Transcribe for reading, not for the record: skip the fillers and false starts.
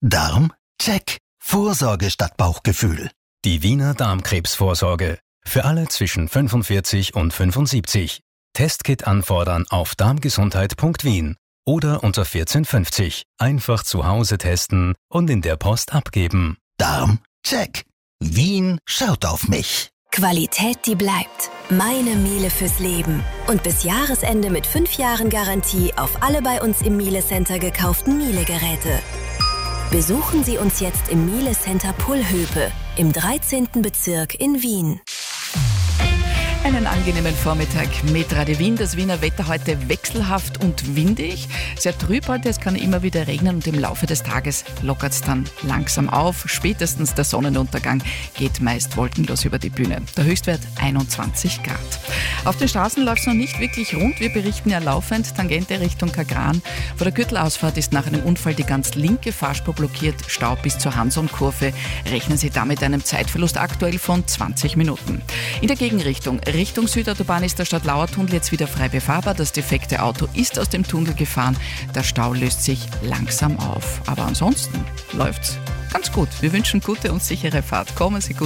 Darm? Check. Vorsorge statt Bauchgefühl. Die Wiener Darmkrebsvorsorge. Für alle zwischen 45 und 75. Testkit anfordern auf darmgesundheit.wien oder unter 1450. Einfach zu Hause testen und in der Post abgeben. Darm? Check. Wien schaut auf mich. Qualität, die bleibt. Meine Miele fürs Leben. Und bis Jahresende mit 5 Jahren Garantie auf alle bei uns im Miele Center gekauften Miele-Geräte. Besuchen Sie uns jetzt im Miele Center Pullhöpe im 13. Bezirk in Wien. Einen angenehmen Vormittag mit Radio Wien. Das Wiener Wetter heute wechselhaft und windig. Sehr trüb heute, es kann immer wieder regnen und im Laufe des Tages lockert es dann langsam auf. Spätestens der Sonnenuntergang geht meist wolkenlos über die Bühne. Der Höchstwert 21 Grad. Auf den Straßen läuft es noch nicht wirklich rund. Wir berichten ja laufend, Tangente Richtung Kagran. Vor der Gürtelausfahrt ist nach einem Unfall die ganz linke Fahrspur blockiert. Stau bis zur Hanson-Kurve. Rechnen Sie damit einem Zeitverlust aktuell von 20 Minuten. In der Gegenrichtung, Richtung Südautobahn, ist der Stadtlauer-Tunnel jetzt wieder frei befahrbar. Das defekte Auto ist aus dem Tunnel gefahren. Der Stau löst sich langsam auf. Aber ansonsten läuft's ganz gut. Wir wünschen gute und sichere Fahrt. Kommen Sie gut